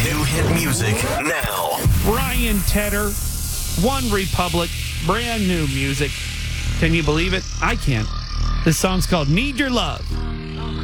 New hit music now. Ryan Tedder, One Republic, brand new music. Can you believe it? I can't. This song's called Need Your Love.